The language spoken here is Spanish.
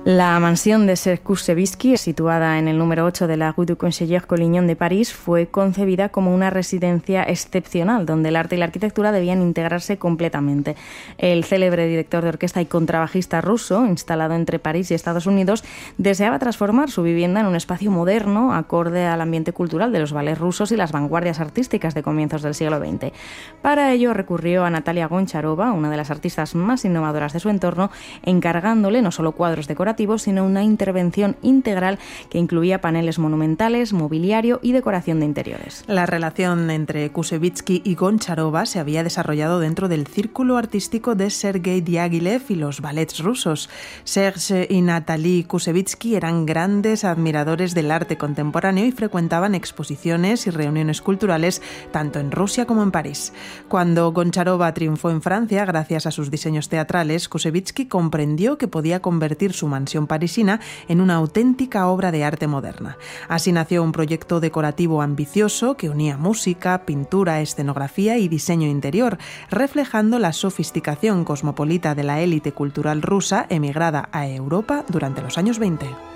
La mansión de Serge Koussevitzky, situada en el número 8 de la Rue du Conseiller Collignon de París, fue concebida como una residencia excepcional, donde el arte y la arquitectura debían integrarse completamente. El célebre director de orquesta y contrabajista ruso, instalado entre París y Estados Unidos, deseaba transformar su vivienda en un espacio moderno, acorde al ambiente cultural de los ballets rusos y las vanguardias artísticas de comienzos del siglo XX. Para ello recurrió a Natalia Goncharova, una de las artistas más innovadoras de su entorno, encargándole no solo cuadros decorativos, sino una intervención integral que incluía paneles monumentales, mobiliario y decoración de interiores. La relación entre Koussevitzky y Goncharova se había desarrollado dentro del círculo artístico de Sergei Diaghilev y los ballets rusos. Serge y Natalie Koussevitzky eran grandes admiradores del arte contemporáneo y frecuentaban exposiciones y reuniones culturales tanto en Rusia como en París. Cuando Goncharova triunfó en Francia gracias a sus diseños teatrales, Koussevitzky comprendió que podía convertir su mansión parisina en una auténtica obra de arte moderna. Así nació un proyecto decorativo ambicioso que unía música, pintura, escenografía y diseño interior, reflejando la sofisticación cosmopolita de la élite cultural rusa emigrada a Europa durante los años 20.